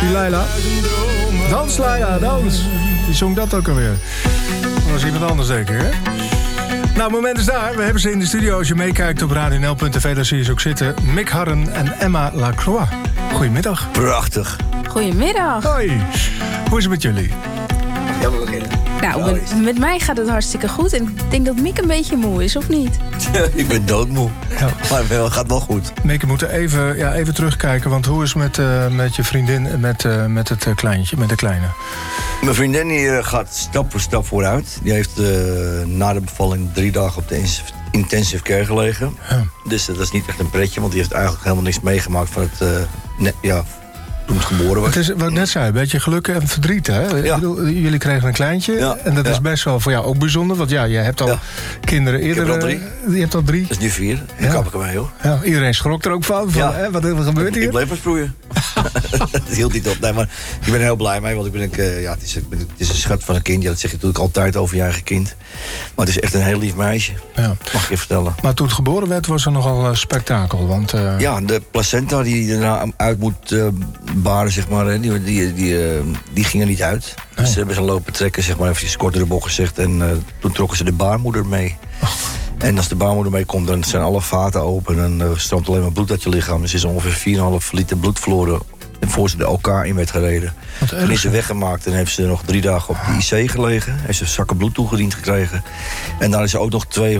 Die Laila. Dans, Laila, dans. Die zong dat ook alweer. Dat was iemand anders, zeker, hè? Nou, het moment is daar. We hebben ze in de studio. Als je meekijkt op radionl.tv, daar zie je ze ook zitten. Mick Harren en Emma Lacroix. Goedemiddag. Prachtig. Goedemiddag. Hoi. Hoe is het met jullie? Nou, met mij gaat het hartstikke goed. En ik denk dat Mick een beetje moe is, of niet? Ik ben doodmoe. Ja. Maar het gaat wel goed. Mick, we moeten even terugkijken. Want hoe is het met je vriendin en met het kleintje, met de kleine? Mijn vriendin die gaat stap voor stap vooruit. Die heeft na de bevalling 3 dagen op de intensive care gelegen. Ja. Dus dat is niet echt een pretje. Want die heeft eigenlijk helemaal niks meegemaakt van het... toen het geboren was. Het is, wat ik net zei, een beetje geluk en verdriet, hè? Ja. Ik bedoel, jullie kregen een kleintje. Ja. En dat is best wel voor jou ook bijzonder. Want ja, je hebt al kinderen eerder... Ik heb er al 3. Je hebt al 3. Dat is nu 4. Dan kap ik ermee, hoor. Ja, iedereen schrok er ook van. Hè, wat gebeurt hier? Ik bleef maar sproeien. Dat hield niet op. Nee, maar ik ben er heel blij mee. Want het is een schat van een kind. Ja, dat zeg je natuurlijk altijd over je eigen kind. Maar het is echt een heel lief meisje. Ja. Mag ik je vertellen. Maar toen het geboren werd, was er nogal spektakel. Want, ja, de placenta die erna uit moet baren, zeg maar, die ging er niet uit. Nee. Dus ze hebben ze lopen trekken, zeg maar, even kort door de bocht gezegd. En toen trokken ze de baarmoeder mee. Oh. En als de baarmoeder meekomt, dan zijn alle vaten open. En stroomt alleen maar bloed uit je lichaam. Dus is ongeveer 4,5 liter bloed verloren. En voor ze de elkaar in werd gereden. Toen is ze weggemaakt en heeft ze nog 3 dagen op de IC gelegen. Heeft ze zakken bloed toegediend gekregen. En daar is ze ook nog 3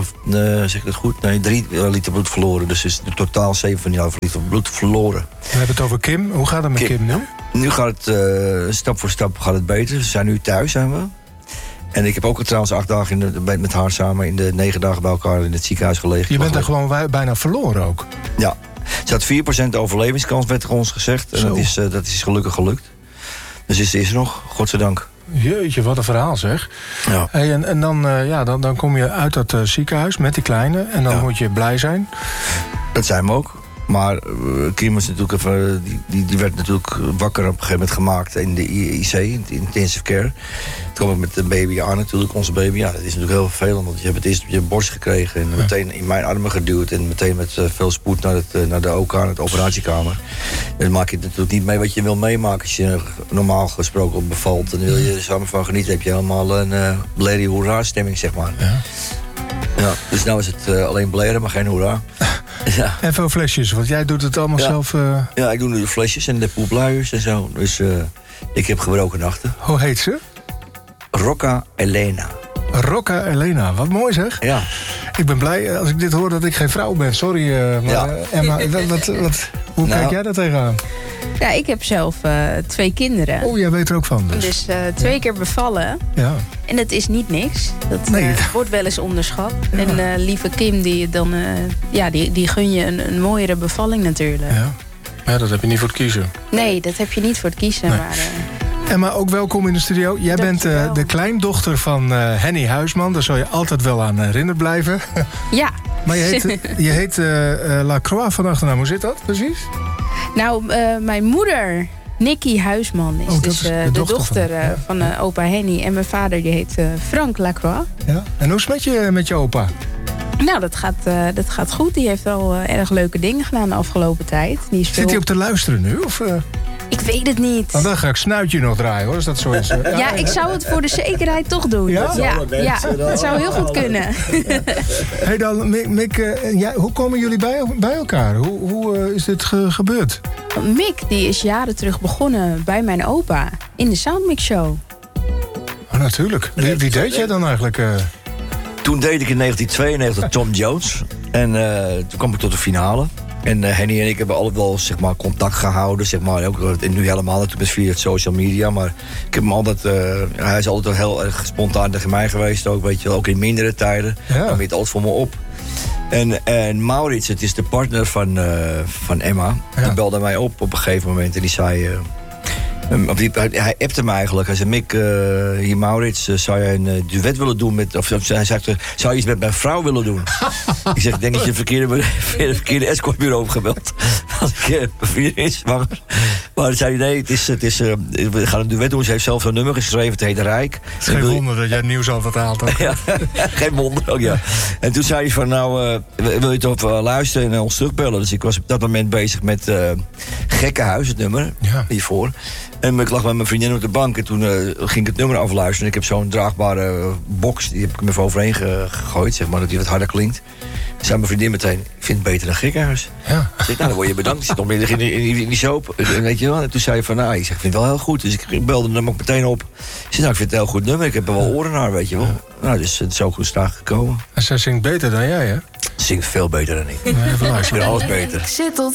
liter bloed verloren. Dus is in totaal 7,5 liter bloed verloren. We hebben het over Kim. Hoe gaat het met Kim nu? Nu gaat het stap voor stap gaat het beter. Ze zijn nu thuis, zijn we. En ik heb ook trouwens 8 dagen met haar samen in de 9 dagen bij elkaar in het ziekenhuis gelegen. Je bent er gewoon bijna verloren ook? Ja. Ze had 4% overlevingskans, werd er ons gezegd. En dat is gelukkig gelukt. Dus is er nog, godzijdank. Jeetje, wat een verhaal zeg. Ja. Hey, en dan kom je uit dat ziekenhuis met die kleine. En dan moet je blij zijn. Dat zijn we ook. Maar Kim was natuurlijk even, die werd natuurlijk wakker op een gegeven moment gemaakt in de IC, in de intensive care. Toen kwam ik met de baby aan natuurlijk, onze baby. Ja, dat is natuurlijk heel vervelend, want je hebt het eerst op je borst gekregen en meteen in mijn armen geduwd en meteen met veel spoed naar de OK, naar de operatiekamer. En dan maak je het natuurlijk niet mee wat je wil meemaken als je normaal gesproken bevalt. En dan wil je er samen van genieten, heb je helemaal een Blady Hoera stemming, zeg maar. Ja. Ja, dus nou is het alleen blaren, maar geen hoera. Ja. En veel flesjes, want jij doet het allemaal zelf... Ja, ik doe nu de flesjes en de poepluiers en zo. Dus ik heb gebroken nachten. Hoe heet ze? Rocca Elena. Rocca Elena, wat mooi zeg. Ja. Ik ben blij als ik dit hoor dat ik geen vrouw ben. Sorry, maar Emma, hoe kijk jij daar tegenaan? Ja, ik heb zelf 2 kinderen. Oh, jij weet er ook van dus. Dus 2 keer bevallen. Ja. En dat is niet niks. Dat wordt wel eens onderschat. Ja. En lieve Kim, die gun je een mooiere bevalling natuurlijk. Ja, dat heb je niet voor het kiezen. Nee, dat heb je niet voor het kiezen. Nee. Maar, Emma, ook welkom in de studio. Jij bent de kleindochter van Henny Huisman. Daar zal je altijd wel aan herinnerd blijven. Ja. Maar je heet Lacroix van achternaam. Hoe zit dat precies? Nou, mijn moeder, Nicky Huisman, is dus de dochter van opa Henny. En mijn vader die heet Frank Lacroix. Ja. En hoe is het met je opa? Nou, dat gaat goed. Die heeft al erg leuke dingen gedaan de afgelopen tijd. Zit hij ook te luisteren nu? Of, Ik weet het niet. Want dan ga ik snuitje nog draaien, hoor. Is dat zo is? Ja, ik zou het voor de zekerheid toch doen. Ja, dat zou heel goed kunnen. Hey dan, Mick, hoe komen jullie bij elkaar? Hoe is dit gebeurd? Mick die is jaren terug begonnen bij mijn opa in de Soundmix Show. Oh, natuurlijk. Wie deed jij dan eigenlijk? Toen deed ik in 1992 Tom Jones. En toen kwam ik tot de finale. En Henny en ik hebben altijd wel, zeg maar, contact gehouden. Zeg maar, ook, en nu helemaal natuurlijk via het social media. Maar ik heb hem altijd... hij is altijd heel erg spontaan tegen mij geweest. Ook, weet je wel, ook in mindere tijden. Ja. Hij weet altijd voor me op. En Maurits, het is de partner van Emma. Ja. Die belde mij op een gegeven moment. En die zei... hij appte me eigenlijk. Hij zei, Mick, hier Maurits, zou jij een duet willen doen met... Of hij zei, zou je iets met mijn vrouw willen doen? Ik zeg, ik denk dat je het verkeerde escortbureau hebt gebeld. Als ik vriendin is zwanger. Maar dan zei hij, nee, we gaan een duet doen. Ze heeft zelf zo'n nummer geschreven, het heet Rijk. Het is geen wonder dat jij het nieuws altijd haalt. Ook. Ja, geen wonder ook, ja. En toen zei hij van, nou, wil je toch luisteren en ons terugbellen? Dus ik was op dat moment bezig met Gekkenhuis, het nummer, hiervoor. En ik lag met mijn vriendin op de bank en toen ging ik het nummer afluisteren. Ik heb zo'n draagbare box, die heb ik me even overheen gegooid, zeg maar, dat die wat harder klinkt. Toen zei mijn vriendin meteen, ik vind het beter dan Gekkenhuis. Ja. Ik zei, nou, dan word je bedankt. Je zit nog middag in die soap. Weet je wel? En toen zei hij van, nou, ik vind het wel heel goed. Dus ik belde hem ook meteen op. Ik zei, nou, ik vind het een heel goed nummer. Ik heb er wel oren naar, weet je wel. Nou, dus het is ook goed straag gekomen. En zij zingt beter dan jij, hè? Ze zingt veel beter dan ik. Ja, ik vind alles beter. Ik zit tot